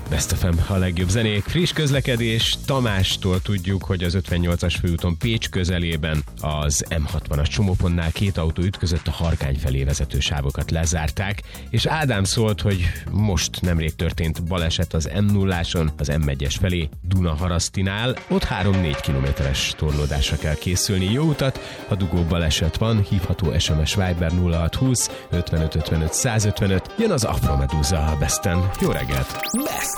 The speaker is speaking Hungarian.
Best FM, a legjobb zenék, friss közlekedés. Tamástól tudjuk, hogy az 58-as főúton Pécs közelében az M60-as csomópontnál két autó ütközött, a Harkány felé vezető sávokat lezárták, és Ádám szólt, hogy most nemrég történt baleset az M0-áson, az M1-es felé Dunaharasztinál. Ott 3-4 kilométeres torlódásra kell készülni. Jó utat, ha dugó baleset van, hívható SMS Viber 0620 55 55 155. Jön az Afro Medusa a Besten. Jó reggelt! Best